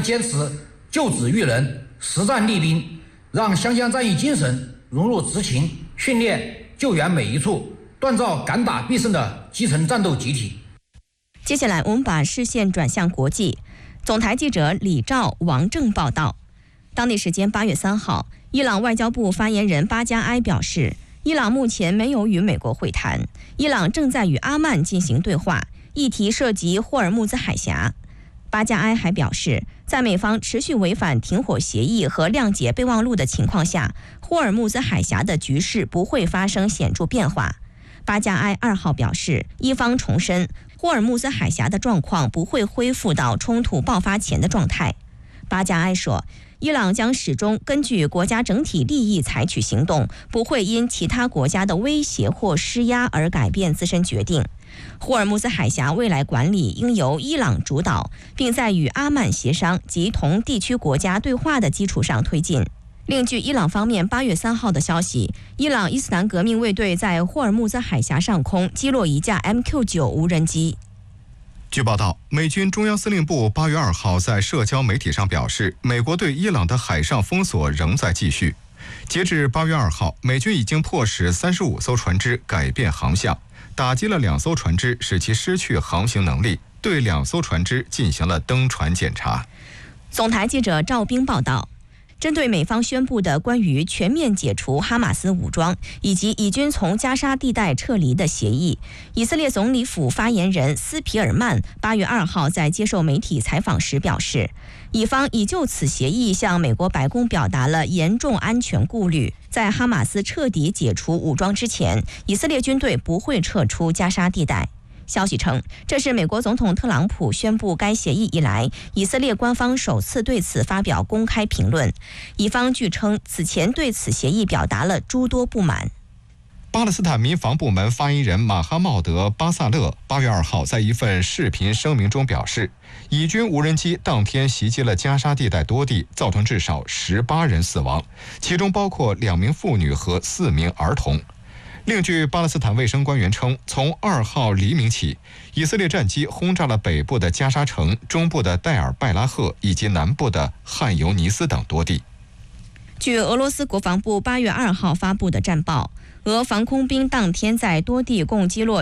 坚持救子育人、实战立兵，让湘江战役精神融入执勤、训练、救援每一处，锻造敢打必胜的基层战斗集体。 接下来我们把视线转向国际。总台记者李兆、王正报道。当地时间8月3号，伊朗外交部发言人巴加埃表示，伊朗目前没有与美国会谈，伊朗正在与阿曼进行对话，议题涉及霍尔木兹海峡。巴加埃还表示，在美方持续违反停火协议和谅解备忘录的情况下，霍尔木兹海峡的局势不会发生显著变化。巴加埃2号表示，伊方重申，霍尔木兹海峡的状况不会恢复到冲突爆发前的状态。巴加埃说，伊朗将始终根据国家整体利益采取行动，不会因其他国家的威胁或施压而改变自身决定。霍尔木兹海峡未来管理应由伊朗主导，并在与阿曼协商及同地区国家对话的基础上推进。另据伊朗方面8月3号的消息，伊朗伊斯兰革命卫队在霍尔木兹海峡上空击落一架 MQ-9 无人机。 据报道，美军中央司令部8月2号在社交媒体上表示，美国对伊朗的海上封锁仍在继续。截至8月2号，美军已经迫使35艘船只改变航向，打击了2艘船只，使其失去航行能力，对2艘船只进行了登船检查。 总台记者赵冰报道。针对美方宣布的关于全面解除哈马斯武装以及以军从加沙地带撤离的协议，以色列总理府发言人斯皮尔曼8月2号在接受媒体采访时表示，以方已就此协议向美国白宫表达了严重安全顾虑，在哈马斯彻底解除武装之前，以色列军队不会撤出加沙地带。消息称，这是美国总统特朗普宣布该协议以来，以色列官方首次对此发表公开评论。以方据称，此前对此协议表达了诸多不满。 巴勒斯坦民防部门发言人马哈茂德·巴萨勒8月2号在一份视频声明中表示，以军无人机当天袭击了加沙地带多地，造成至少18人死亡，其中包括2名妇女和4名儿童。另据巴勒斯坦卫生官员称，从2号黎明起，以色列战机轰炸了北部的加沙城、中部的戴尔拜拉赫以及南部的汉尤尼斯等多地。 据俄罗斯国防部8月2号发布的战报，俄防空兵当天在多地共击落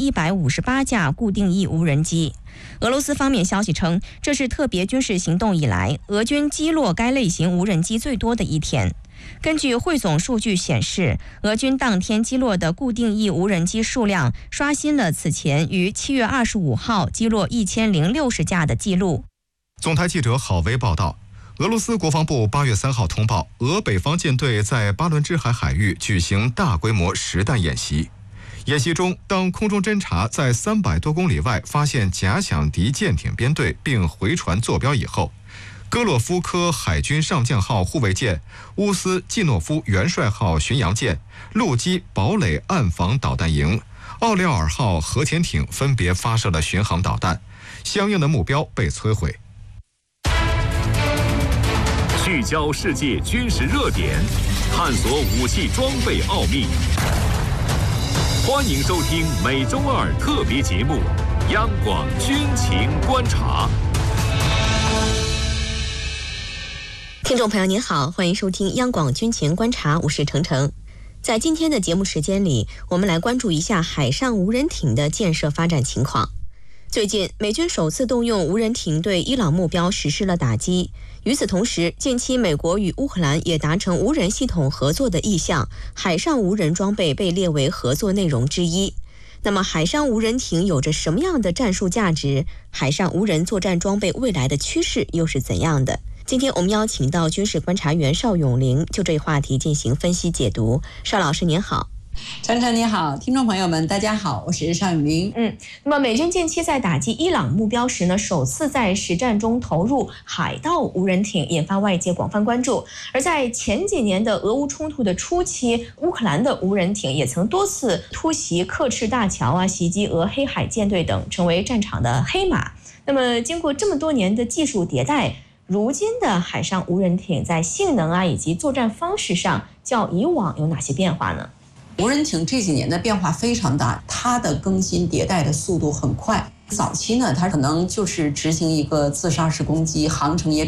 1158架固定翼无人机。俄罗斯方面消息称，这是特别军事行动以来，俄军击落该类型无人机最多的一天。根据汇总数据显示，俄军当天击落的固定翼无人机数量刷新了此前于7月25号击落1060架的记录。 总台记者郝维报道，俄罗斯国防部8月3号通报，俄北方舰队在巴伦支海海域举行大规模实弹演习。演习中，当空中侦察在300多公里外发现假想敌舰艇编队并回传坐标以后，戈洛夫科海军上将号护卫舰、乌斯季诺夫元帅号巡洋舰、陆基堡垒暗防导弹营、奥廖尔号核潜艇分别发射了巡航导弹，相应的目标被摧毁。 聚焦世界军事热点，探索武器装备奥秘。欢迎收听每周2特别节目《央广军情观察》。 听众朋友您好，欢迎收听央广军情观察，我是程程。在今天的节目时间里，我们来关注一下海上无人艇的建设发展情况。最近，美军首次动用无人艇对伊朗目标实施了打击。与此同时，近期美国与乌克兰也达成无人系统合作的意向，海上无人装备被列为合作内容之一。那么，海上无人艇有着什么样的战术价值？海上无人作战装备未来的趋势又是怎样的？今天我们邀请到军事观察员邵永林就这一话题进行分析解读。邵老师您好。 程程你好，听众朋友们大家好，我是邵永林。 那么美军近期在打击伊朗目标时呢，首次在实战中投入海盗无人艇，引发外界广泛关注。而在前几年的俄乌冲突的初期，乌克兰的无人艇也曾多次突袭刻赤大桥袭击俄黑海舰队等，成为战场的黑马。那么经过这么多年的技术迭代，如今的海上无人艇在性能以及作战方式上较以往有哪些变化呢？ 无人艇这几年的变化非常大，它的更新迭代的速度很快。早期呢，它可能就是执行一个自杀式攻击，航程也